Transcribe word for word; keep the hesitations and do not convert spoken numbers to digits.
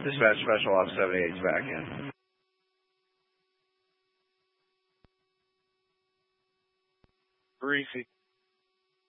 Dispatch Special Ops seventy-eight is back in. Briefing.